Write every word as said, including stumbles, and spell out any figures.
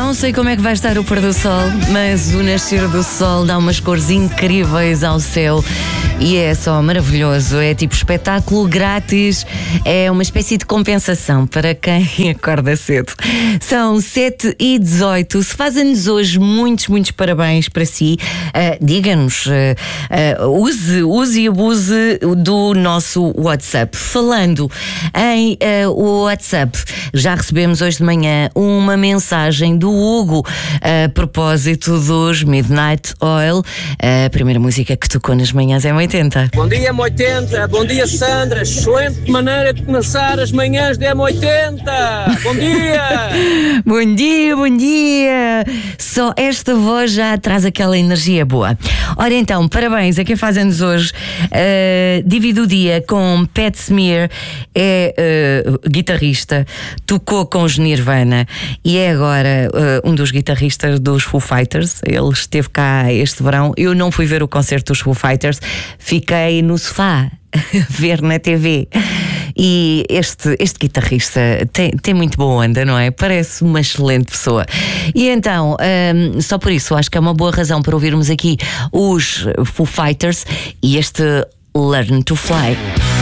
Não sei como é que vai estar o pôr do sol, mas o nascer do sol dá umas cores incríveis ao céu e é só maravilhoso. É tipo espetáculo grátis, é uma espécie de compensação para quem acorda cedo. São sete e dezoito. Se faz-nos hoje muitos, muitos parabéns para si, uh, diga-nos, uh, uh, use, use e abuse do nosso WhatsApp. Falando em uh, WhatsApp, já recebemos hoje de manhã uma mensagem do Hugo a propósito dos Midnight Oil, a primeira música que tocou nas manhãs M oitenta. Bom dia M oitenta, bom dia Sandra, excelente maneira de começar as manhãs de M oitenta. Bom dia! Bom dia, bom dia! Só esta voz já traz aquela energia boa. Ora então, parabéns a quem faz anos hoje. Uh, divide o dia com Pat Smear, é uh, guitarrista, tocou com os Nirvana e é agora uh, um dos guitarristas dos Foo Fighters. Ele esteve cá este verão. Eu não fui ver o concerto dos Foo Fighters, fiquei no sofá a ver na T V. E este, este guitarrista tem, tem muito boa onda, não é? Parece uma excelente pessoa. E então, um, só por isso, acho que é uma boa razão para ouvirmos aqui os Foo Fighters e este Learn to Fly.